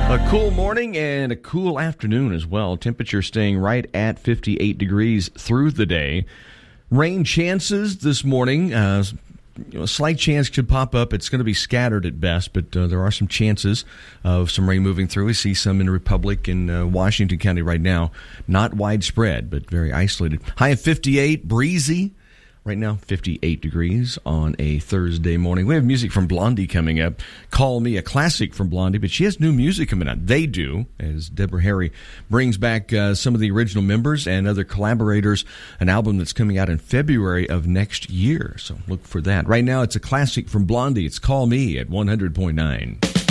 A cool morning and a cool afternoon as well. Temperature staying right at 58 degrees through the day. Rain chances this morning. A slight chance could pop up. It's going to be scattered at best, but there are some chances of some rain moving through. We see some in the Republic and Washington County right now. Not widespread, but very isolated. High of 58, breezy. Right now, 58 degrees on a Thursday morning. We have music from Blondie coming up. Call Me, a classic from Blondie, but she has new music coming out. They do, as Deborah Harry brings back some of the original members and other collaborators, an album that's coming out in February of next year. So look for that. Right now, it's a classic from Blondie. It's Call Me at 100.9.